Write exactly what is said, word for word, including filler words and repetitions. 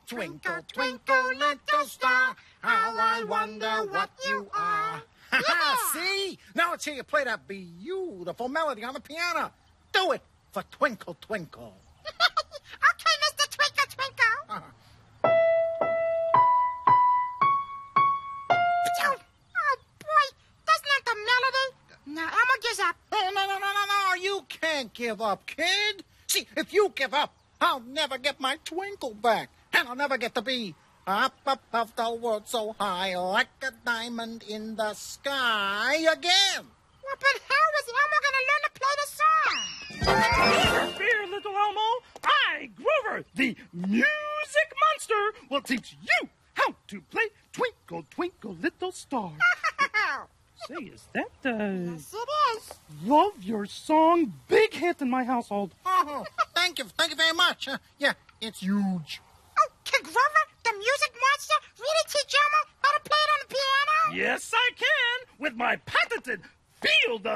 Twinkle, twinkle, little star, how I wonder what you are. Yeah. See? Now let's hear you play that beautiful melody on the piano. Do it for Twinkle, Twinkle. Okay, Mister Twinkle, Twinkle. Uh-huh. Oh, boy, that's not the melody. No, Elmo gives up. Oh, no, no, no, no, no. You can't give up, kid. See, if you give up, I'll never get my twinkle back. And I'll never get to be up above the world so high like a diamond in the sky again. Well, but how is Elmo going to learn to play the song? Fear, fear, little Elmo. I, Grover, the music monster, will teach you how to play Twinkle, Twinkle, Little Star. Say, is that, uh... Yes, it is. Love your song. Big hit in my household. Oh, thank you. Thank you very much. Uh, yeah, it's huge. Oh, can Grover, the music monster, really teach Elmo how to play it on the piano? Yes, I can, with my patented field of